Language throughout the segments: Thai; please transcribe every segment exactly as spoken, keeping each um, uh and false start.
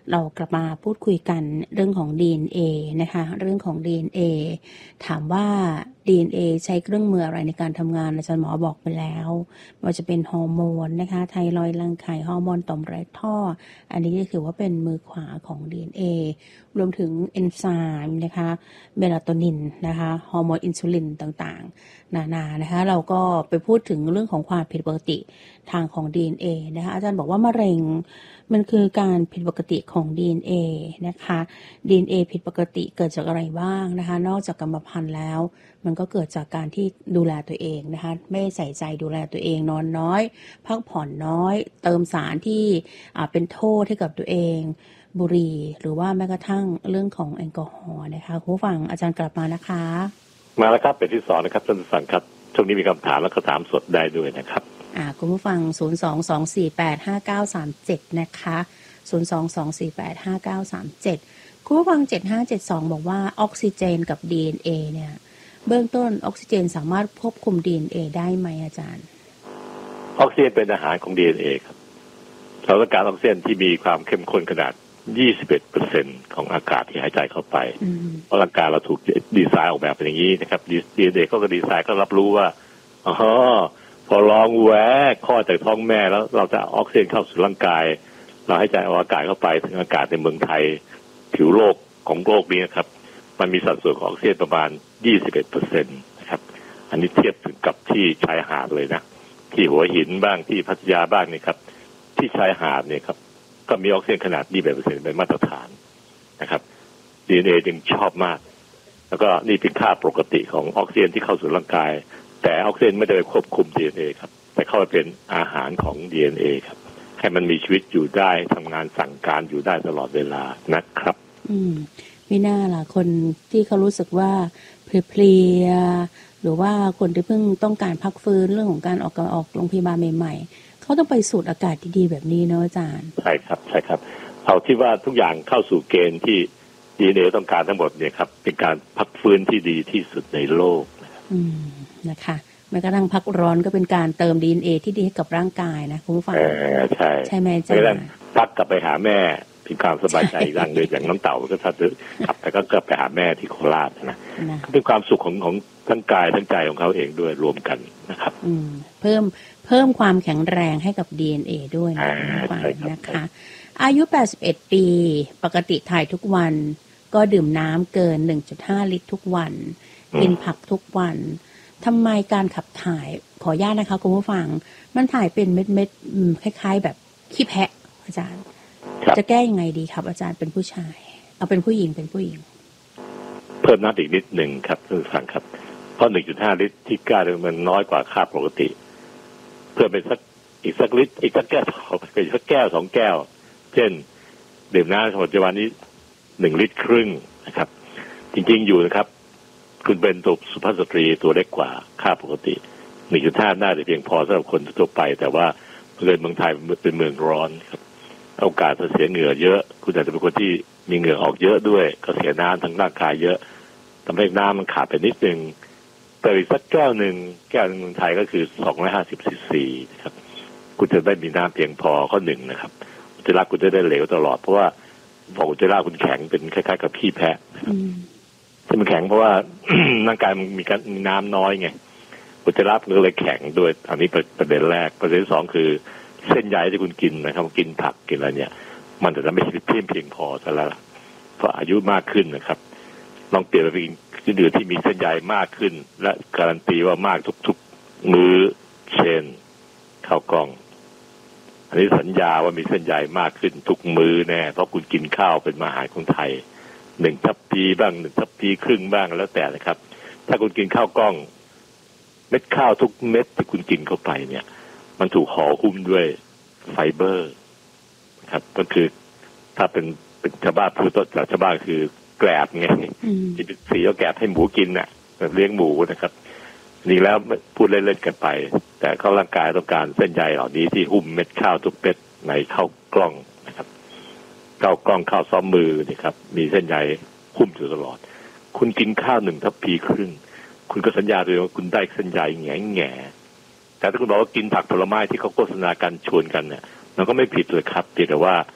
เรากลับมาพูดคุยกันเรื่องของ ดี เอ็น เอ นะคะเรื่องของ ดี เอ็น เอ ถามว่า ดี เอ็น เอ ใช้เครื่องมืออะไรในการทำงานอาจารย์หมอบอกไปแล้วว่าจะเป็นฮอร์โมนนะคะไทรอยด์รังไข่ฮอร์โมนต่อมไรท่ออันนี้ถือว่าเป็นมือขวาของ ดี เอ็น เอ รวมถึงเอนไซม์นะคะเมลาโทนินนะคะฮอร์โมนอินซูลินต่างๆนานานะคะเราก็ไปพูดถึงเรื่องของความผิดปกติทางของ ดี เอ็น เอ นะคะอาจารย์บอกว่ามะเร็งมันคือการผิดปกติของ ดี เอ็น เอ นะคะ ดี เอ็น เอ ผิดปกติเกิดจากอะไรบ้างนะคะนอกจากกรรมพันธุ์แล้วมันก็เกิดจากการที่ดูแลตัวเองนะคะไม่ใส่ใจดูแลตัวเองนอนน้อยพักผ่อนน้อยเติมสารที่เป็นโทษให้กับตัวเองบุหรี่หรือว่าแม้กระทั่งเรื่องของแอลกอฮอล์นะคะคุณผู้ฟังอาจารย์กลับมานะคะมาแล้วครับเป็นที่สองนะครับท่านผู้ฟังครับช่วงนี้มีคำถามแล้วก็ถามสดได้ด้วยนะครับอ่าคุณผู้ฟังศูนย์ สอง สอง สี่ แปด ห้า เก้า สาม เจ็ดนะคะศูนย์ สอง สอง สี่ แปด ห้า เก้า สาม เจ็ดคุณผู้ฟังเจ็ดห้าเจ็ดสองบอกว่าออกซิเจนกับ ดี เอ็น เอ เนี่ยเบื้องต้นออกซิเจนสามารถควบคุม ดี เอ็น เอ ได้ไหมอาจารย์ออกซิเจนเป็นอาหารของ ดี เอ็น เอ ครับเราต้องการออกซิเจนที่มีความเข้มข้นขนาด ยี่สิบเอ็ดเปอร์เซ็นต์ ของอากาศที่หายใจเข้าไปเพราะร่างกายเราถูกดีไซน์ออกแบบเป็นอย่างนี้นะครับ ดี เอ็น เอ ก็ดีไซน์ก็รับรู้ว่าอ๋อพอลองแหวกข้อจากท้องแม่แล้วเราจะออกซิเจนเข้าสู่ร่างกายเราให้ใจเอาอากาศเข้าไปถึงอากาศในเมืองไทยผิวโลกของโลกนี้นะครับมันมีสัดส่วนของออกซิเจนประมาณ ยี่สิบเอ็ดเปอร์เซ็นต์ นะครับอันนี้เทียบถึงกับที่ชายหาดเลยนะที่หัวหินบ้างที่พัทยาบ้างนี่ครับที่ชายหาดเนี่ยครับก็มีออกซิเจนขนาด ยี่สิบเอ็ดเปอร์เซ็นต์ เป็นมาตรฐานนะครับ ดี เอ็น เอ จึงชอบมากแล้วก็นี่เป็นค่าปกติของออกซิเจนที่เข้าสู่ร่างกายแต่ออกซิเจนไม่ได้ไปควบคุม ดี เอ็น เอ ครับแต่เข้าไปเป็นอาหารของ ดี เอ็น เอ ครับให้มันมีชีวิตอยู่ได้ทำงานสั่งการอยู่ได้ตลอดเวลานะครับอืมไม่น่าล่ะคนที่เขารู้สึกว่าเพลียหรือว่าคนที่เพิ่งต้องการพักฟื้นเรื่องของการออกออกโรงพยาบาลใหม่ๆเขาต้องไปสูดอากาศดีๆแบบนี้เนาะอาจารย์ใช่ครับใช่ครับเอาที่ว่าทุกอย่างเข้าสู่เกณฑ์ที่ ดี เอ็น เอ ต้องการทั้งหมดเนี่ยครับเป็นการพักฟื้นที่ดีที่สุดในโลกอืมนะคะแม้กระทั่งพักร้อนก็เป็นการเติม ดี เอ็น เอ ที่ดีให้กับร่างกายนะคุณผู้ฟังใช่ใช่ไหมจ๊ะพักกลับไปหาแม่เป็นความสบายใจอีกอย่างเลยอย่างน้ำเต่าก็ถ้าขับแต่ก็กลับไปหาแม่ที่โคราชนะเป็นความสุขของของทั้งกายทั้งใจของเขาเองด้วยรวมกันนะครับอืมเพิ่มเพิ่มความแข็งแรงให้กับ ดี เอ็น เอ ด้วยนะคุณผู้ฟังนะคะอายุแปดสิบเอ็ดปีปกติถ่ายทุกวันก็ดื่มน้ำเกิน หนึ่งจุดห้า ลิตรทุกวันกินผักทุกวันทำไมการขับถ่ายขออนุญาตนะคะคุณผู้ฟังมันถ่ายเป็นเม็ดๆคล้ายๆแบบขี้แพะอาจารย์จะแก้ยังไงดีครับอาจารย์เป็นผู้ชายเอาเป็นผู้หญิงเป็นผู้หญิงเพิ่มน้ำอีกนิดหนึ่งครับท่านผู้ฟังครับเพราะ หนึ่งจุดห้า ลิตรที่กล้าเลยมันน้อยกว่าค่าปกติเพิ่มเป็นสักอีกสักลิตรอีกสักแก้วไปสักแก้วสองแก้วเช่นดื่มน้ำปัจจุบันนี้หนึ่งลิตรครึ่งนะครับจริงๆอยู่นะครับคุณเป็นตัวสุภาพสตรีตัวเล็กกว่าค่าปกติ หนึ่งจุดห้า น่าจะเพียงพอสำหรับคนทั่วไปแต่ว่าเมืองไทยเป็นเมืองร้อนครับโอกาสจะเสียเหงื่อเยอะคุณอาจจะเป็นคนที่มีเหงื่อออกเยอะด้วยก็เสียน้ำทั้งร่างกายเยอะทำให้น้ำมันขาดไปนิดนึงแต่อีกสักแก้วหนึ่งแก้วนึงเมืองไทยก็คือสองร้อยห้าสิบซีซีครับคุณจะได้มีน้ำเพียงพอข้อหนึ่งนะครับอุจจาระคุณจะได้เหลวตลอดเพราะว่าพออุจจาระคุณแข็งเป็นคล้ายๆกับขี้แพะที่มันแข็งเพราะว่า ร่างกายมันมีการมีน้ำน้อยไงอุจจาระมันก็เลยแข็งด้วยอันนี้ประเด็นแรกประเด็นที่สองคือเส้นใยที่คุณกินนะครับกินผักกินอะไรเนี่ยมันจะไม่ใช่เพียงเพียงพอซะแล้วเพราะอายุมากขึ้นนะครับลองเปลี่ยนไปเป็นเครื่องดื่มที่มีเส้นใยมากขึ้นและการันตีว่ามากทุกๆมื้อเช่นข้าวกล้องอันนี้สัญญาว่ามีเส้นใยมากขึ้นทุกมื้อแน่เพราะคุณกินข้าวเป็นอาหารของไทยหนึ่งทัพพีบ้างหนึ่งทัพพีครึ่งบ้างแล้วแต่นะครับถ้าคุณกินข้าวกล้องเม็ดข้าวทุกเม็ดที่คุณกินเข้าไปเนี่ยมันถูกห่อหุ้มด้วยไฟเบอร์ครับก็คือถ้าเป็นเป็นชาวบ้านพูดต่อชาวบ้านคือแกลบไงที่เป็นสีเอาแกลบให้หมูกินน่ะเลี้ยงหมูนะครับนี่แล้วพูดเล่นๆกันไปแต่เข้าร่างกายต้องการเส้นใยเหล่านี้ที่หุ้มเม็ดข้าวทุกเม็ดในข้าวกล้องนะครับข้าวกล้องข้าวซ้อมมือนี่ครับมีเส้นใยหุ้มอยู่ตลอดคุณกินข้าวหนึ่งทัพพีครึ่งคุณก็สัญญาเลยว่าคุณได้เส้นใยแง่แง่แต่ถ้าคุณบอกว่ากินผักผลไม้ที่เขาโฆษณากันชวนกันเนี่ยมันก็ไม่ผิดเลยครับเพียงแต่ว่า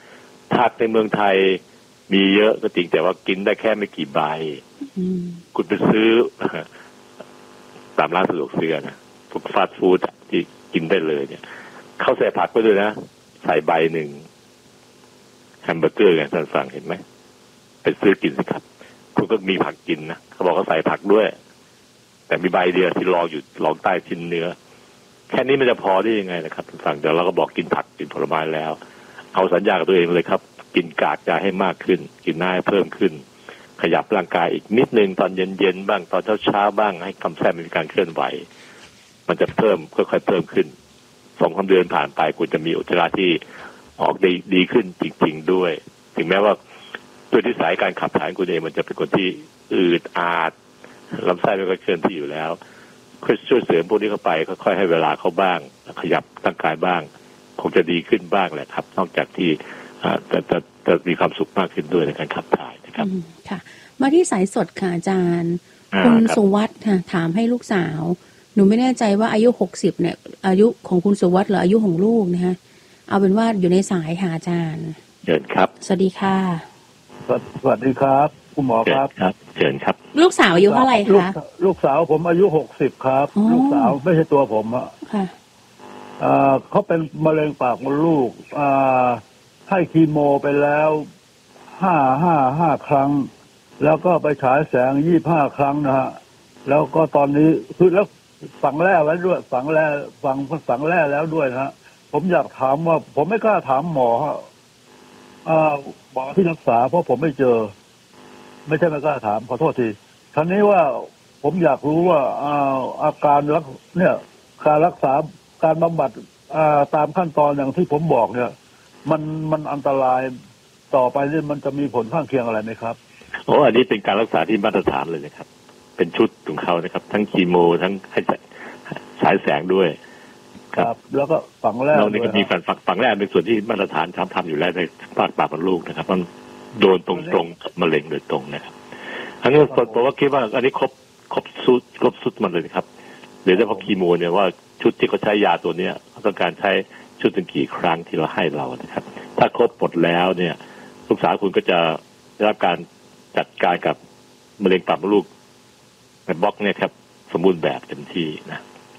ผักในเมืองไทยมีเยอะก็จริงแต่ว่ากินได้แค่ไม่กี่ใบคุณไปซื้อตามร้านสะดวกซื้อนะพวกฟาสต์ฟู้ดที่กินได้เลยเนี่ยเขาใส่ผักไปด้วยนะใส่ใบหนึ่งแฮมเบอร์เกอร์ไงท่านฟังเห็นไหมไปซื้อกินสิครับคุณก็มีผักกินนะเขาบอกเขาใส่ผักด้วยแต่มีใบเดียวที่รองอยู่รองใต้ชิ้นเนื้อแค่นี้มันจะพอได้ยังไงนะครับท่านฟังเดี๋ยวเราก็บอกกินผักกินผลไม้แล้วเอาสัญญากับตัวเองเลยครับกินกากใจให้มากขึ้นกินน้ำให้เพิ่มขึ้นขยับร่างกายอีกนิดนึงตอนเย็นๆบ้างตอนเช้าๆบ้างให้กำแพงมีการเคลื่อนไหวมันจะเพิ่มค่อยๆเพิ่มขึ้นสองสามเดือนผ่านไปคุณจะมีอุจจาระที่ออกดีดีขึ้นจริงๆด้วยถึงแม้ว่าด้วยนิสัยการขับถ่ายคุณเองมันจะเป็นคนที่อืดอาดลำไส้ไม่ค่อยเคลื่อนที่อยู่แล้วช่วยเสริมพวกนี้เข้าไปค่อยๆให้เวลาเขาบ้างขยับร่างกายบ้างคงจะดีขึ้นบ้างแหละครับนอกจากที่จะจะจะมีความสุขมากขึ้นด้วยในการขับถ่ายนะครับค่ะมาที่สายสดค่ะอาจารย์คุณสุวัฒน์ค่ะถามให้ลูกสาวหนูไม่แน่ใจว่าอายุหกสิบเนี่ยอายุของคุณสุวัฒน์หรืออายุของลูกนะฮะเอาเป็นว่าอยู่ในสายค่ะอาจารย์เชิญครับสวัสดีค่ะสวัสดีครับคุณหมอครับครับเชิญครับลูกสาวอายุเท่าไหร่คะลูกสาวผมอายุหกสิบครับลูกสาวไม่ใช่ตัวผมอ่ะค่ะเขาเป็นมะเร็งปากมดลูกให้คีโมไปแล้วห้าห้าห้าครั้งแล้วก็ไปฉายแสงยี่ห้าครั้งนะฮะแล้วก็ตอนนี้คือแล้วฝังแร่ไว้ด้วยฝังแร่ฝังฝังแร่แล้วด้วยนะฮะผมอยากถามว่าผมไม่กล้าถามหมอหมอที่รักษาเพราะผมไม่เจอไม่ใช่ไม่กล้าถามขอโทษทีคราวนี้ว่าผมอยากรู้ว่าอาการรักเนี่ยการรักษาการบำบัดตามขั้นตอนอย่างที่ผมบอกเนี่ยมันมันอันตรายต่อไปนี่มันจะมีผลข้างเคียงอะไรไหมครับโอ้อันนี้เป็นการรักษาที่มาตรฐานเลยนะครับเป็นชุดของเขานะครับทั้งคีโมทั้งให้ฉายแสงด้วยครับแล้วก็ฝังแร่เราเนี่ยก็มีการฝังฝังแร่เป็นส่วนที่มาตรฐานทำทำอยู่แล้วในปากปากมดลูกนะครับมันโดนตรงๆมะเร็งโดยตรงนะครับอันนี้ผมว่าคิดว่าอันนี้ครบครบสุดครบสุดมันเลยครับเดี๋ยวเฉพาะคีโมเนี่ยว่าชุดที่เขาใช้ยาตัวเนี้ยเขาต้องการใช้ชุดถึงกี่ครั้งที่เราให้เรานะครับถ้าครบหมดแล้วเนี่ยลูกสาวคุณก็จะได้รับการจัดการกับมะเร็งปากมดลูกในบล็อกเนี่ยครับสมบูรณ์แบบเต็มที่นะ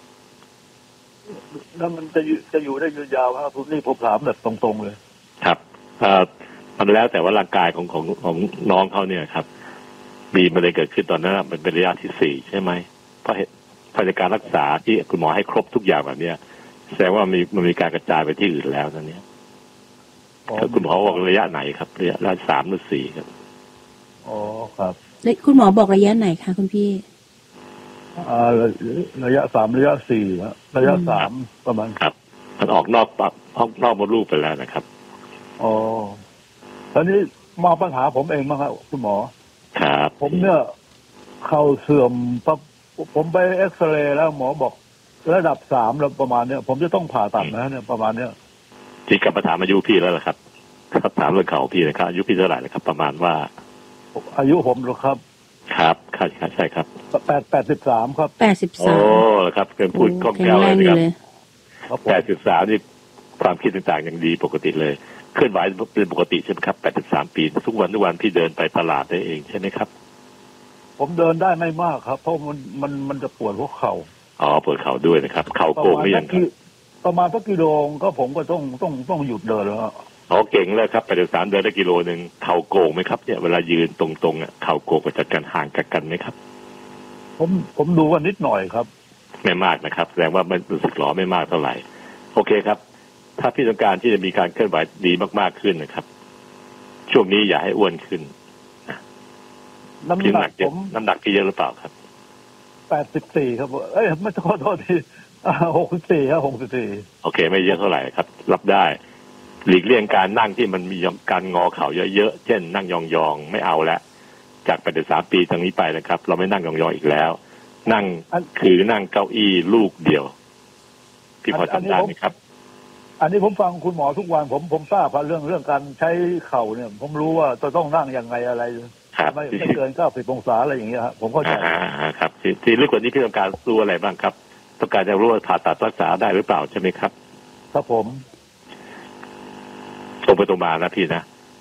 แล้วมันจะจะอยู่ได้ยืนยาวครับผมนี่ผมถามแบบตรงๆเลยครับเอ่อมันแล้วแต่ว่าร่างกายของของของน้องเขาเนี่ยครับมีมะเร็งเกิดขึ้นตอนนั้นมันเป็นระยะที่สี่ใช่ไหมเพราะเหตุเพราะในการรักษาที่คุณหมอให้ครบทุกอย่างแบบเนี้ยแสดงว่ามีมันมีการกระจายไปที่อื่นแล้วนั่นเนี่ยคุณหมอบอกระยะไหนครับระยะระยะสามหรือสี่ครับอ๋อครับคุณหมอบอกระยะไหนคะคุณพี่อ่าระยะสามระยะสี่ระยะสามประมาณครับมันออกนอกปากออกนอกมดลูกไปแล้วนะครับอ๋อตอนนี้มาปัญหาผมเองมั้งครับคุณหมอครับผมเนี่ยเข่าเสื่อมปั๊บผมไปเอ็กซเรย์แล้วหมอบอกระดับสามแล้วประมาณเนี้ยผมจะต้องผ่าตัดนะเนี่ยประมาณเนี้ยที่กลับมาถามอายุพี่แล้วล่ะครับครับถามเรื่องเข่าพี่นะครับอายุพี่เท่าไหร่นะครับประมาณว่าอายุผมหรอครับครับครับใช่ครับแปดแปดสิบสามครับแปดสิบสามโอ้ครับเป็นพูดคล่องแคล่วเลยนะครับแปดสิบสามนี่ความคิดต่างๆยังดีปกติเลยเคลื่อนไหวเป็นปกติใช่ไหมครับแปดสิบสามปีทุกวันทุกวันพี่เดินไปตลาดได้เองใช่ไหมครับผมเดินได้ไม่มากครับเพราะมันมันมันจะปวดหัวเข่าอ๋อปวดเข่าด้วยนะครับเข่าโกงหรือยังครับประมาณสักกิโลก็ผมก็ต้องต้องต้องหยุดเดินแล้วอ๋อเก่งเลยครับแปดสิบสามเดินได้กิโลนึงเข่าโกงไหมครับเนี่ยเวลายืนตรงๆอ่ะเข่าโกงกับจัดการห่างกันกันไหมครับผมผมดูว่านิดหน่อยครับไม่มากนะครับแสดงว่ามันรู้สึกหลอไม่มากเท่าไหร่โอเคครับถ้าพี่ต้องการที่จะมีการเคลื่อนไหวดีมากๆขึ้นนะครับช่วงนี้อย่าให้อ้วนขึ้นน้ำหนักผมน้ำหนักพี่เยอะหรือเปล่าครับแปดสิบสี่ครับเอ้ยไม่ขอโทษทีหกสิบสี่ครับหกสิบสี่โอเคไม่เยอะเท่าไหร่ครับรับได้หลีกเลี่ยงการนั่งที่มันมีการงอเข่าเยอะๆเช่นนั่งยองๆไม่เอาละจากแปดสิบสามปีทางนี้ไปนะครับเราไม่นั่งยองๆอีกแล้วนั่งคือนั่งเก้าอี้ลูกเดียวพี่พอจำได้ไหมครับอันนี้ผมฟังคุณหมอทุกวันผมผมทราบเรื่องเรื่องการใช้เข่าเนี่ยผมรู้ว่าจะต้องนั่งยังไงอะไรไม่ไม่เกินเก้าสิบองศาอะไรอย่างเงี้ยครับผมเข้าใจครับที่ลึกกว่านี้พี่ต้องการรู้อะไรบ้างครับต้องการจะรู้ว่าผ่าตัดรักษาได้หรือเปล่าใช่ไหมครับครับผมตรงไปตรงมานะพี่นะ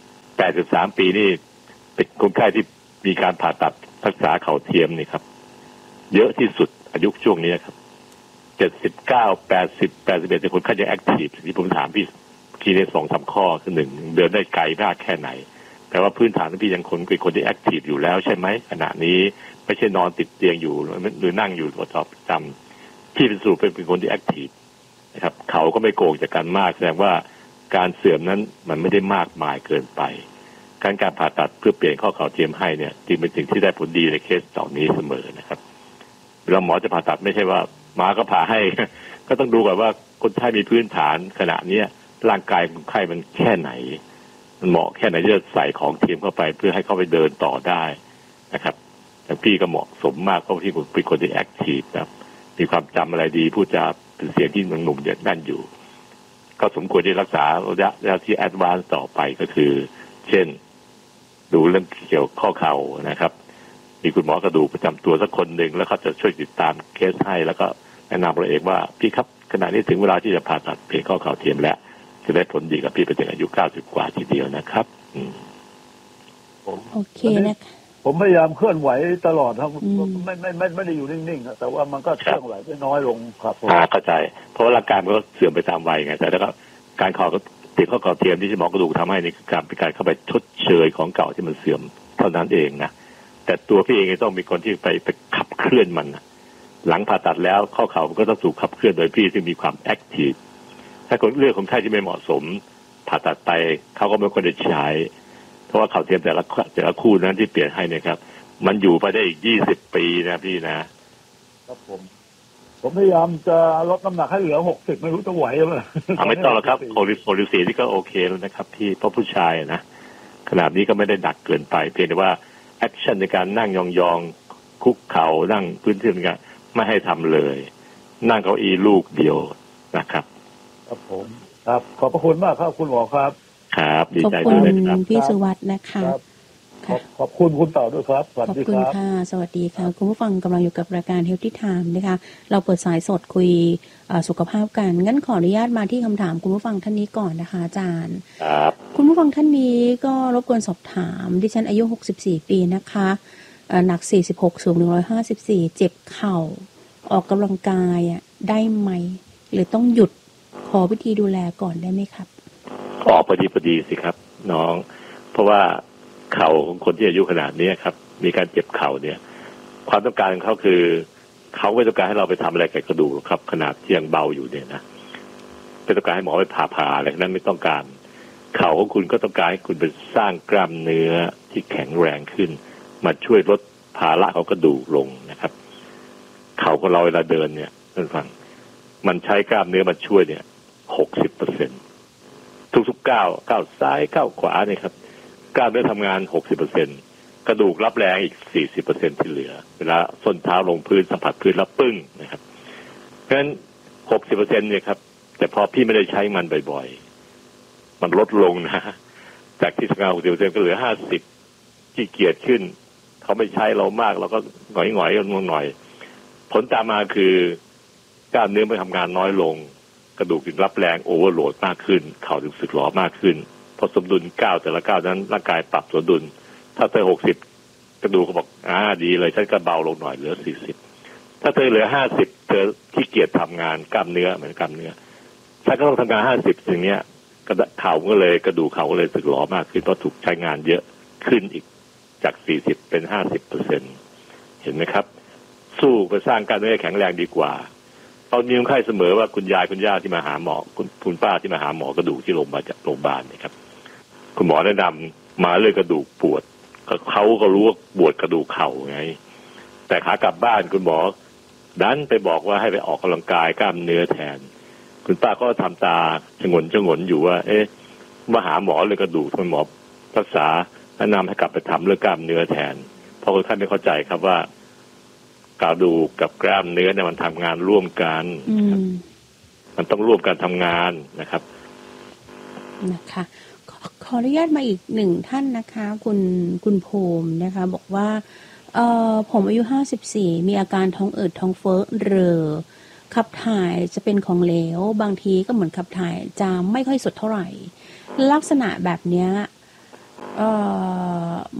ปดสิบสามปีนี่เป็นคนไข้ที่มีการผ่าตัดรักษาเข่าเทียมนี่ครับเยอะที่สุดอายุช่วงนี้ครับเจ็ดสิบเก้าแปดสิบแปดสิบเอ็ดเป็นคนไข้ยังแอคทีฟที่ผมถามพี่คีในสองสามข้อคือหนึ่งเดินได้ไกลมากแค่ไหนแต่ว่าพื้นฐานพี่ยังคนเป็นคนที่แอคทีฟอยู่แล้วใช่ไหมขณะนี้ไม่ใช่นอนติดเตียงอยู่หรือนั่งอยู่ประจำพี่เป็นสูตรเป็นคนที่แอคทีฟนะครับเขาก็ไม่โกงจากกันมากแสดงว่าการเสื่อมนั้นมันไม่ได้มากมายเกินไปการการผ่าตัดเพื่อเปลี่ยนข้อเข่าเทียมให้เนี่ยจึงเป็นสิ่งที่ได้ผลดีในเคสเหล่านี้เสมอนะครับเวลาหมอจะผ่าตัดไม่ใช่ว่าหมอก็ผ่าให้ ก็ต้องดูก่อนว่าคนไข้มีพื้นฐานขณะนี้ร่างกายคนไข้มันแค่ไหนมันเหมาะแค่ไหนที่จะใส่ของเทียมเข้าไปเพื่อให้เขาไปเดินต่อได้นะครับแต่พี่ก็เหมาะสมมากเพราะพี่เป็นคนที่แอคทีฟครับมีความจำอะไรดีพูดจาเป็นเสียงที่หนุ่มๆอย่างนั่นอยู่ก็สมควรที่รักษาระยะระยะที่แอดวานซ์ต่อไปก็คือเช่นดูเรื่องเกี่ยวข้อเข่านะครับมีคุณหมอกระดูกประจำตัวสักคนหนึ่งแล้วเขาจะช่วยติดตามเคสให้แล้วก็แนะนำเราเองว่าพี่ครับขณะนี้ถึงเวลาที่จะผ่าตัดเปลี่ยนข้อเข่าเทียมแล้วจะได้ผลดีกับพี่ไปถึงอายุเก้าสิบกว่าทีเดียวนะครับอืมโอเคนะคะผมพยายามเคลื่อนไหวตลอดครับไม่ไม่ไม่ไม่ได้อยู่นิ่งๆแต่ว่ามันก็เคลื่อนไหวได้น้อยลงครับอ่าเข้าใจเพราะร่างกายมันก็เสื่อมไปตามวัยไงแต่แล้วก็การขอเปลี่ยนข้อเข่าเทียมที่หมอกระดูกทำให้นี่คือการเป็นการเข้าไปชดเชยของเก่าที่มันเสื่อมเท่านั้นเองนะแต่ตัวพี่เองต้องมีคนที่ไปไปขับเคลื่อนมันหลังผ่าตัดแล้วข้อเข่ามันก็ต้องถูกขับเคลื่อนโดยพี่ที่มีความแอคทีฟถ้าคนเรื่องของไข้ที่ไม่เหมาะสมผ่าตัดไปเขาก็ไม่ควรจะใช้เพราะว่าเข่าเทียมแต่ละแต่ละคู่นั้นที่เปลี่ยนให้เนี่ยครับมันอยู่ไปได้อีกยี่สิบปีนะพี่นะครับผมผมพยายามจะลดน้ำหนักให้เหลือหกสิบไม่รู้จะไหวไหมเอาไม่ต้องแล้วครับโอลิโอลิซีนี่ก็โอเคแล้วนะครับพี่เพราะผู้ชายนะขนาดนี้ก็ไม่ได้หนักเกินไปเพียงแต่ว่าแอคชั่นในการนั่งยองๆคุกเข่านั่งพื้นที่นี้ไม่ให้ทำเลยนั่งเก้าอี้ลูกเดียวนะครับครับผมครับขอบพระคุณมากครับคุณหมอครับครับดีใจด้วยครับพี่สุวัฒน์นะคะขอบคุณคุณต่อด้วยครับสวัสดีครับขอบคุณค่ะสวัสดีค่ะคุณผู้ฟังกำลังอยู่กับรายการ Healthy Time นะคะเราเปิดสายสดคุยสุขภาพกันงั้นขออนุญาตมาที่คำถามคุณผู้ฟังท่านนี้ก่อนนะคะอาจารย์ครับคุณผู้ฟังท่านนี้ก็รบกวนสอบถามดิฉันอายุหกสิบสี่ปีนะคะหนักสี่สิบหกสูงหนึ่งร้อยห้าสิบสี่เจ็บเข่าออกกำลังกายได้ไหมหรือต้องหยุดขอวิธีดูแลก่อนได้ไหมครับอ๋อพอดีพอดีสิครับน้องเพราะว่าเข่าของคนที่อายุขนาดนี้ครับมีการเจ็บเข่าเนี่ยความต้องการของเขาคือเขาไม่ต้องการให้เราไปทำอะไรกับกระดูกครับขนาดที่ยังเบาอยู่เนี่ยนะไม่ต้องการให้หมอไปผ่าผ่าอะไรนั้นไม่ต้องการเข่าของคุณก็ต้องการให้คุณไปสร้างกล้ามเนื้อที่แข็งแรงขึ้นมาช่วยลดภาระของกระดูกลงนะครับเข่าของเราเวลาเดินเนี่ยท่านฟังมันใช้กล้ามเนื้อมาช่วยเนี่ยหกสิบเปอร์เซ็นต์ทุกๆก้าวก้าวซ้ายก้าวขวาเนี่ยครับกล้ามเนื้อทำงาน หกสิบเปอร์เซ็นต์ กระดูกรับแรงอีก สี่สิบเปอร์เซ็นต์ ที่เหลือเวลาส้นเท้าลงพื้นสัมผัสพื้นแล้วปึ้งนะครับเพราะฉะนั้น หกสิบเปอร์เซ็นต์ เนี่ยครับแต่พอพี่ไม่ได้ใช้มันบ่อยๆมันลดลงนะจากที่ทำงาน หกสิบเปอร์เซ็นต์ ก็เหลือห้าสิบขี้เกียจขึ้นเขาไม่ใช้เรามากเราก็หงอยๆกันหน่อยผลตามมาคือกล้ามเนื้อไม่ทำงานน้อยลงกระดูกถึงรับแรงโอเวอร์โหลดมากขึ้นเข่าถึงสึกหรอมากขึ้นพอสมดุลก้าวแต่ละก้าวนั้นร่างกายปรับสมดุลถ้าเธอหกสิบกระดูกก็บอกอ่าดีเลยฉันก็เบาลงหน่อยเหลือสี่สิบถ้าเธอเหลือห้าสิบเธอขี้เกียจทำงานกล้ามเนื้อเหมือนกล้ามเนื้อถ้าก็ต้องทำงานห้าสิบอย่างเงี้ยกระเข่าก็เลยกระดูกเข่าก็เลยสึกหรอมากขึ้นเพราะถูกใช้งานเยอะขึ้นอีกจากสี่สิบเป็นห้าสิบเปอร์เซ็นต์เห็นไหมครับสู้ไปสร้างกล้ามเนื้อแข็งแรงดีกว่าตอนมีคนไข้เสมอว่าคุณยายคุณย่าที่มาหาหมอคุณคุณป้าที่มาหาหมอกระดูกที่โรงพยาบาลจากโรงพยาบาลนะครับคุณหมอแนะนำมาเรื่องกระดูกปวดเขาก็รู้ว่าปวดกระดูกเข่าไงแต่ขากลับบ้านคุณหมอดันไปบอกว่าให้ไปออกกำลังกายกล้ามเนื้อแทนคุณป้าก็ทำตาชงนชงนอยู่ว่าเอ๊ะมาหาหมอเรื่องกระดูกคุณหมอรักษาแนะนำให้กลับไปทำเรื่องกล้ามเนื้อแทนเพราะคนไข้ไม่เข้าใจครับว่ากระดูกกับกล้ามเนื้อเนี่ยมันทำงานร่วมกันมันต้องร่วมกันทำงานนะครับนะคะขอขออนุญาตมาอีกหนึ่งท่านนะคะคุณคุณโพมนะคะบอกว่าเอ่อผมอายุห้าสิบสี่มีอาการท้องอืดท้องเฟ้อเรอขับถ่ายจะเป็นของเหลวบางทีก็เหมือนขับถ่ายจะไม่ค่อยสดเท่าไหร่ลักษณะแบบเนี้ยเอ่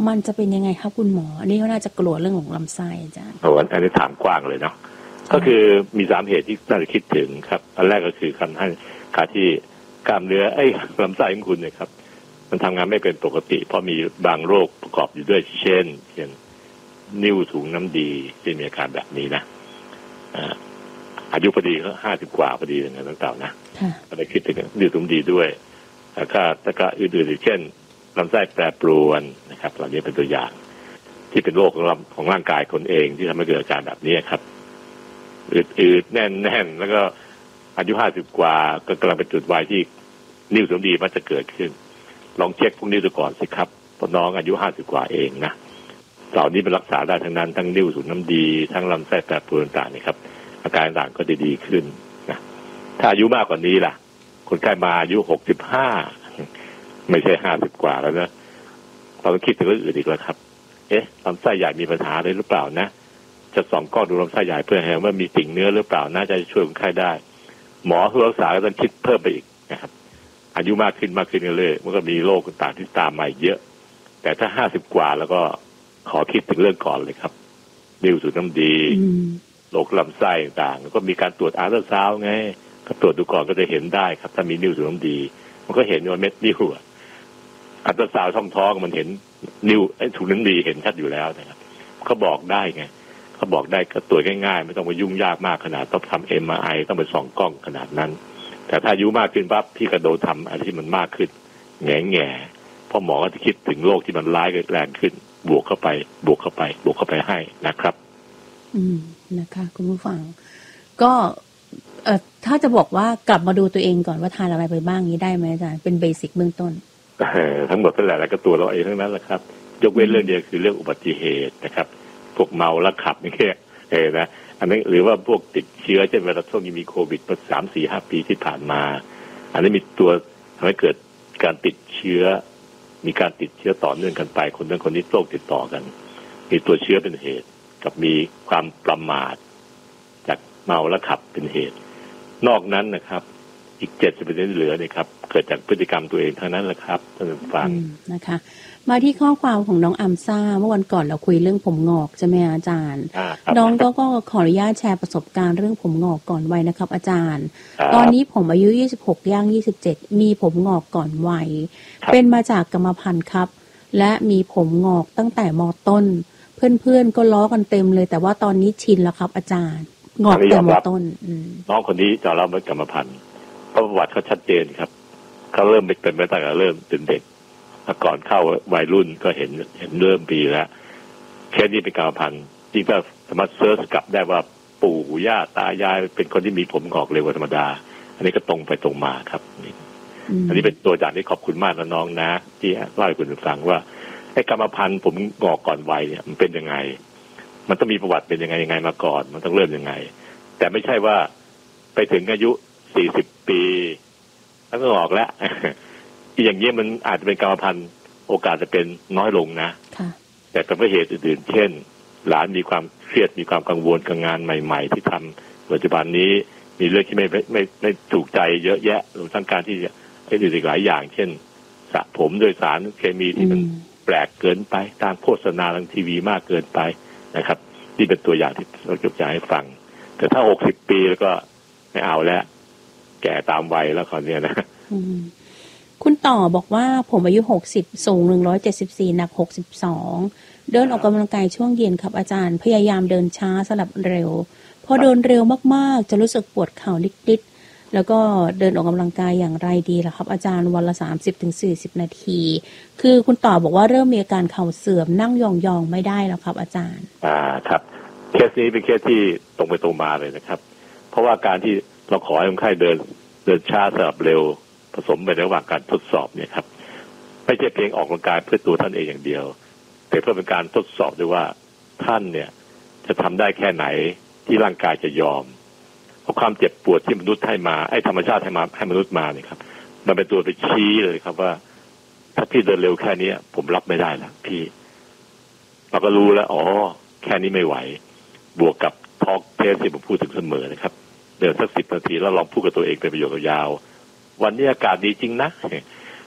มันจะเป็นยังไงครับคุณหมออันนี้ก็น่าจะกลัวเรื่องของลำไส้อาจารย์โอ้อันนี้ถามกว้างเลยเนาะก็คือมีสามเหตุที่น่าจะคิดถึงครับอันแรกก็คือการให้การที่กล้ามเนื้อไอ้ลำไส้ของคุณเนี่ยครับมันทำงานไม่เป็นปกติเพราะมีบางโรคประกอบอยู่ด้วยเช่นเช่นนิ่วถุงน้ำดีที่มีอาการแบบนี้นะอายุพอดีก็ห้าสิบกว่าพอดีอย่างนั้นต่างๆนะก็ได้คิดถึงนิ่วถุงดีด้วยแล้วก็แล้วก็อื่นๆเช่นลำไส้แปรปรวนนะครับเหล่านี้เป็นตัวอย่างที่เป็นโรคของของร่างกายคนเองที่ทำให้เกิดอาการแบบนี้ครับอืดๆแน่นๆแล้วก็อายุห้าสิบกว่าก็กำลังเป็นจุดวัยที่นิ่วถุงดีมันจะเกิดขึ้นลองเช็คพวกนี้ดูก่อนสิครับเพราะน้องอายุห้าสิบกว่าเองนะเหล่านี้เป็นรักษาได้ทั้งนั้นทั้งนิ่วถุงน้ำดีทั้งลำไส้แปรปรวนต่างๆนี่ครับอาการต่างก็จะดีขึ้นนะถ้าอายุมากกว่านี้ล่ะคนไข้มาอายุหกสิบห้าไม่ใช่ห้าสิบกว่าแล้วนะเราต้องคิดถึงเรื่องอื่นอีกแล้วครับเอ๊ะลำไส้ใหญ่มีปัญหาอะไรหรือเปล่านะจะส่องกล้องดูลำไส้ใหญ่เพื่อให้ว่ามีติ่งเนื้อหรือเปล่าน่าจะช่วยคนไข้ได้หมอผู้รักษาก็ต้องคิดเพิ่มไปอีกนะครับอายุมากขึ้นมากขึ้นเรื่อยๆมันก็มีโรคต่างๆที่ตามมาเยอะแต่ถ้าห้าสิบกว่าแล้วก็ขอคิดถึงเรื่องก่อนเลยครับนิ่วถุงน้ำดีโรคลำไส้ต่างๆแล้วก็มีการตรวจอัลตราซาวด์ไงก็ตรวจดูก่อนก็จะเห็นได้ครับถ้ามีนิ่วถุงน้ำดีมันก็เห็นว่าเม็ดนิ่วอัลตราซาวด์ช่องท้องมันเห็นนิ่วไอ้ถุงน้ำดีเห็นชัดอยู่แล้วนะครับเขาบอกได้ไงเขาบอกได้ก็ตรวจง่ายๆไม่ต้องไปยุ่งยากมากขนาดต้องทำ เอ็ม อาร์ ไอ ต้องไปส่องกล้องขนาดนั้นแต่ถ้าอายุมากขึ้นปั๊บพี่กระโดดทำอะไรที่มันมากขึ้นแง่แง่เพราะหมอก็จะคิดถึงโรคที่มันร้ายแรงขึ้นบวกเข้าไปบวกเข้าไปบวกเข้าไปให้นะครับอืมนะคะคุณผู้ฟังก็เอ่อถ้าจะบอกว่ากลับมาดูตัวเองก่อนว่าทานอะไรไปบ้างนี้ได้ไหมอาจารย์เป็นเบสิกเบื้องต้นทั้งหมดเป็นแหละแล้วก็ตัวเราเองทั้งนั้นแหละครับยกเว้นเรื่องเดียวคือเรื่องอุบัติเหตุนะครับพวกเมาแล้วขับนี่แค่เออนะอันนี้หรือว่าพวกติดเชื้อเช่นเวลาช่วงนี้มีโควิดมาสามสี่ห้าปีที่ผ่านมาอันนี้มีตัวทำให้เกิดการติดเชื้อมีการติดเชื้อต่อเนื่องกันไปคนนั้นคนนี้โรคติดต่อกันมีตัวเชื้อเป็นเหตุกับมีความประมาทจากเมาแล้วขับเป็นเหตุนอกนั้นนะครับอีก เจ็ดสิบเปอร์เซ็นต์ เหลือเนี่ยครับเกิดจากพฤติกรรมตัวเองทั้งนั้นแหละครับท่านผู้ฟังนะคะมาที่ข้อความของน้องอัมซ่าเมื่อวันก่อนเราคุยเรื่องผมงอกใช่ไหมอาจารย์น้องก็ก็ขออนุญาตแชร์ประสบการณ์เรื่องผมงอกก่อนวัยนะครับอาจารย์ตอนนี้ผมอายุยี่สิบหกย่างยี่สิบเจ็ดมีผมงอกก่อนวัยเป็นมาจากกรรมพันธุ์ครับและมีผมงอกตั้งแต่ม.ต้นเพื่อนๆก็ล้อกันเต็มเลยแต่ว่าตอนนี้ชินแล้วครับอาจารย์งอกแต่ม.ต้นน้องคนนี้จะรับเป็นกรรมพันธุ์เพราะประวัติเขาชัดเจนครับเขาเริ่มเป็นมาตั้งแต่เริ่มเป็นเด็กก่อนเข้าวัยรุ่นก็เห็นเห็นเริ่มปีแล้วแค่นี้เป็นกรรมพันธุ์จริงก็สามารถเซิร์ชกลับได้ว่าปู่ย่าตายายเป็นคนที่มีผมงอกเร็วกว่าธรรมดาอันนี้ก็ตรงไปตรงมาครับอันนี้เป็นตัวอย่างที่ขอบคุณมากนะน้องนะที่เล่าให้คุณฟังว่าไอ้กรรมพันธุ์ผมงอกก่อนวัยเนี่ยมันเป็นยังไงมันต้องมีประวัติเป็นยังไงยังไงมาก่อนมันต้องเริ่มยังไงแต่ไม่ใช่ว่าไปถึงอายุสี่สิบปีแล้วก็งอกแล้วอย่างนี้มันอาจจะเป็นกรรมพันธุ์โอกาสจะเป็นน้อยลงนะแต่เป็นเพราะเหตุอื่นๆเช่นหลานมีความเครียดมีความกังวลกับงานใหม่ๆที่ทำปัจจุบันนี้มีเรื่องที่ไม่ไม่ไม่ถูกใจเยอะแยะรวมทั้งการที่จะให้ดูอีกหลายอย่างเช่นสระผมโดยสารเคมีที่มันแปลกเกินไปตามโฆษณาทางทีวีมากเกินไปนะครับนี่เป็นตัวอย่างที่เรายกตัวอย่างให้ฟังแต่ถ้าหกสิบปีแล้วก็ไม่เอาแล้วแก่ตามวัยแล้วคราวนี้นะคุณต่อบอกว่าผมอายุหกสิบสูงหนึ่งร้อยเจ็ดสิบสี่หนักหกสิบสองเดินออกกำลังกายช่วงเย็นครับอาจารย์พยายามเดินช้าสลับเร็วพอเดินเร็วมากๆจะรู้สึกปวดเข่านิดๆแล้วก็เดินออกกำลังกายอย่างไรดีล่ะครับอาจารย์วันละ สามสิบถึงสี่สิบ นาทีคือคุณต่อบอกว่าเริ่มมีอาการเข่าเสื่อมนั่งยองๆไม่ได้แล้วครับอาจารย์อ่าครับเคสนี้เป็นเคสที่ตรงไปตรงมาเลยนะครับเพราะว่าการที่เราขอให้คนไข้เดินเดินช้าสลับเร็วผสมไประหว่างการทดสอบเนี่ยครับไม่ใช่เพียงออกกำลังกายเพื่อตัวท่านเองอย่างเดียวแต่เพื่อเป็นการทดสอบด้วยว่าท่านเนี่ยจะทำได้แค่ไหนที่ร่างกายจะยอมเพราะความเจ็บปวดที่มนุษย์ให้มาไอ้ธรรมชาติให้มาให้มนุษย์มาเนี่ยครับมันเป็นตัวไปชี้เลยครับว่าถ้าพี่เดินเร็วแค่นี้ผมรับไม่ได้แล้วพี่เราก็รู้แล้วอ๋อแค่นี้ไม่ไหวบวกกับทอล์กเทสที่ผมพูดถึงเสมอนะครับเดินสักสิบนาทีแล้วลองพูดกับตัวเองเป็นประโยคยาววันนี้อากาศดีจริงนะ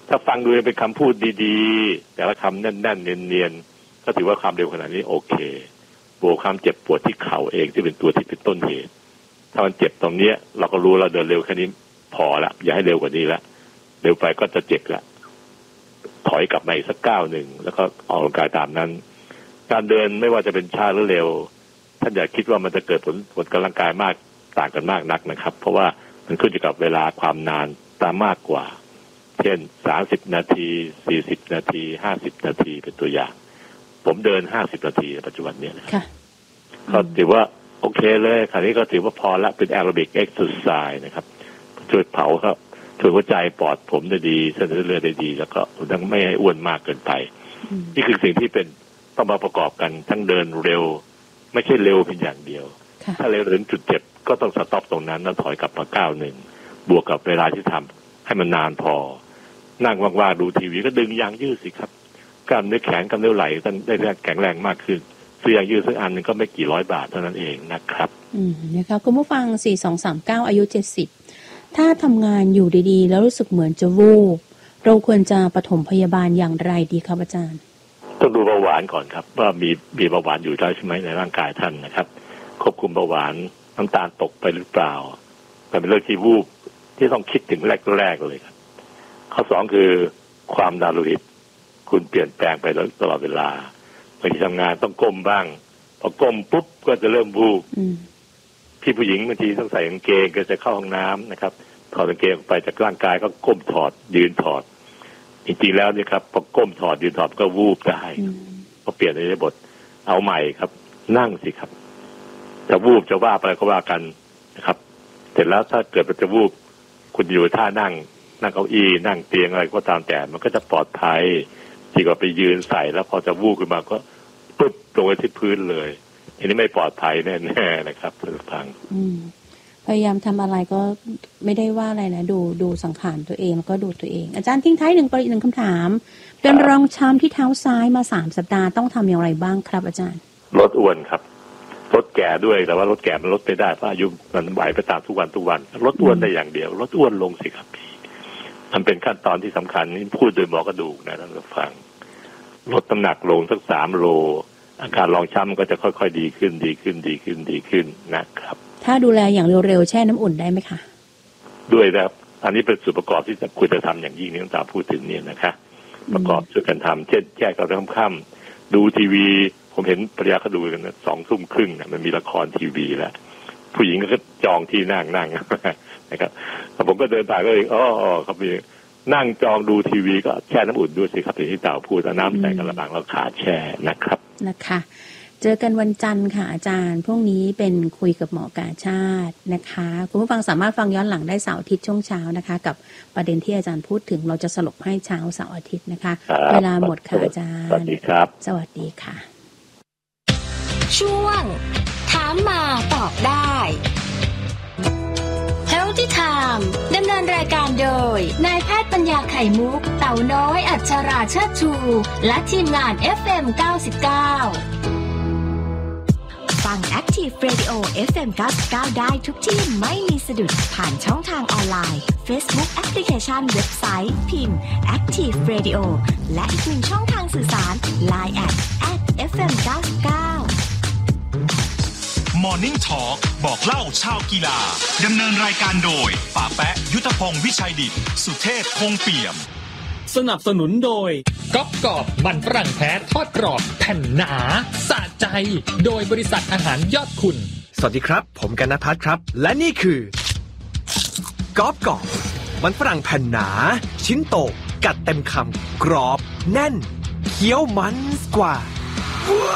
ถ้าฟังดูเป็นคำพูดดีๆแต่ละคำแน่นๆเนียนๆก็ถือว่าความเร็วขนาดนี้โอเคบวกความเจ็บปวดที่เข่าเองที่เป็นตัวที่เป็นต้นเหตุถ้ามันเจ็บตรงนี้เราก็รู้เราเดินเร็วแค่นี้พอละอย่าให้เร็วกว่านี้ละเร็วไปก็จะเจ็บละถอยกลับมาอีกสักก้าวหนึ่งแล้วก็ออกกำลังกายตามนั้นการเดินไม่ว่าจะเป็นช้าหรือเร็วท่านอย่าคิดว่ามันจะเกิดผลผลกำลังกายมากต่างกันมากนักนะครับเพราะว่ามันขึ้นอยู่กับเวลาความนานตามมากกว่าเช่นสามสิบนาทีสี่สิบนาทีห้าสิบนาทีเป็นตัวอย่างผมเดินห้าสิบนาทีในปัจจุบันนี้นะก็ถือว่าโอเคเลยคราวนี้ก็ถือว่าพอละเป็นแอโรบิกเอ็กซ์ไซส์นะครับช่วยเผาครับช่วยหัวใจปอดผมได้ดีเส้นเลือดได้ดีแล้วก็ยังไม่ให้อ้วนมากเกินไปนี่คือสิ่งที่เป็นต้องมาประกอบกันทั้งเดินเร็วไม่ใช่เร็วเพียงอย่างเดียวถ้าเร็วถึงจุดเจ็บก็ต้องสต็อปตรงนั้นแล้วถอยกลับมาก้าวหนึ่งบวกกับเวลาที่ทำให้มันนานพอนั่งว่างๆดูทีวีก็ดึงยางยืดสิครับกล้ามเนื้อแขนกล้ามเนื้อไหล่ได้แข็งแรงมากขึ้นซื้อยางยืดสักอันนึงก็ไม่กี่ร้อยบาทเท่านั้นเองนะครับอืมนะคะคุณผู้ฟังสี่ สอง สาม เก้าอายุเจ็ดสิบถ้าทำงานอยู่ดีๆแล้วรู้สึกเหมือนจะวูบเราควรจะปฐมพยาบาลอย่างไรดีครับอาจารย์ต้องดูเบาหวานก่อนครับว่ามีมีเบาหวานอยู่ใช่ไหมในร่างกายท่านนะครับควบคุมเบาหวานน้ำตาลตกไปหรือเปล่าแต่เป็นเรื่องที่วูบที่ต้องคิดถึงแรกๆเลยครับข้อสองคือความดันโลหิตคุณเปลี่ยนแปลงไปตลอดเวลาบางทีทำงานต้องก้มบ้างพอก้มปุ๊บก็จะเริ่มวูบพี่ผู้หญิงบางทีต้องใส่กางเกงก็จะเข้าห้องน้ำนะครับถอดกางเกงออกไปจากร่างกายก็ก้มถอดยืนถอดจริงๆแล้วเนี่ยครับพอก้มถอดยืนถอดก็วูบได้พอเปลี่ยนในบทเอาใหม่ครับนั่งสิครับจะวูบจะว่าไปก็ว่ากันนะครับเสร็จแล้วถ้าเกิดมันจะวูบคุณอยู่ท่านั่งนั่งเก้าอี้นั่งเตียงอะไรก็ตามแต่มันก็จะปลอดภัยดีกว่าไปยืนใส่แล้วพอจะวูบขึ้นมาก็ปุ๊บลงไปที่พื้นเลยอันนี้ไม่ปลอดภัยแน่ๆนะครับท่านผู้ฟังพยายามทำอะไรก็ไม่ได้ว่าอะไรนะดูดูสังขารตัวเองแล้วก็ดูตัวเองอาจารย์ทิ้งท้ายหนึ่งประเด็นหนึ่งคำถามเป็นรองช้ำที่เท้าซ้ายมาสามสัปดาห์ต้องทำอย่างไรบ้างครับอาจารย์ลดอ้วนครับลดแก่ด้วยแต่ว่าลดแก่มันลดไม่ได้เพราะอายุมันไหวไปตามทุกวันทุกวันลดอ้วนได้อย่างเดียวลดอ้วนลงสิครับพี่มันเป็นขั้นตอนที่สำคัญนี่พูดโดยหมอกระดูกนะท่านผู้ฟังลดน้ำหนักลงสักสามโลอาการรองช้ำก็จะค่อยๆดีขึ้นดีขึ้นดีขึ้นดีขึ้นนะครับถ้าดูแลอย่างเร็วๆแช่น้ำอุ่นได้ไหมคะด้วยนะครับอันนี้เป็นส่วนประกอบที่ควรจะทำอย่างยิ่งที่ต้องตามพูดถึงเนี่ยนะคะประกอบช่วยกันทำเช่นแยกกับค่ำๆดูทีวีผมเห็นภรรยาเขาดูกันนะสองทุ่มครึ่งเนี่ยมันมีละครทีวีแล้วผู้หญิงก็จองที่นั่งนั่งนะครับผมก็เดินผ่านก็เองอ๋อเขามีนั่งจองดูทีวีก็แช่น้ำอุ่นด้วยสิครับที่เต่าพูดน้ำใส่กระบังแล้วขาแช่นะครับนะคะเจอกันวันจันทร์ค่ะอาจารย์พรุ่งนี้เป็นคุยกับหมอกาชาตินะคะคุณผู้ฟังสามารถฟังย้อนหลังได้เสาร์อาทิตย์ช่วงเช้านะคะกับประเด็นที่อาจารย์พูดถึงเราจะสรุปให้เช้าเสาร์อาทิตย์นะคะเวลาหมดค่ะอาจารย์สวัสดีครับสวัสดีค่ะช่วงถามมาตอบได้Healthy Time ดำเนินรายการโดยนายแพทย์ปัญญาไข่มุกเต่าน้อยอัชราเชิดชูและทีมงาน เอฟ เอ็ม เก้าสิบเก้าฟัง Active Radio เอฟ เอ็ม เก้าสิบเก้าได้ทุกที่ไม่มีสะดุดผ่านช่องทางออนไลน์ Facebook Application เว็บไซต์พิมพ์ Active Radio และอีกหนึ่งช่องทางสื่อสาร ไลน์ แอท แอท เอฟ เอ็ม เก้าสิบเก้า Morning Talk บอกเล่าชาวกีฬาดำเนินรายการโดยป๋าแปะยุทธพงศ์วิชัยดิษฐ์สุเทพคงเปี่ยมสนับสนุนโดยก๊อบกรอบมันฝรั่งแท้ทอดกรอบแผ่นหนาสะใจโดยบริษัทอาหารยอดคุณสวัสดีครับผมกนภัทรครับและนี่คือก๊อบกรอบมันฝรั่งแผ่นหนาชิ้นโตกัดเต็มคำกรอบแน่นเคี้ยวมันกว่า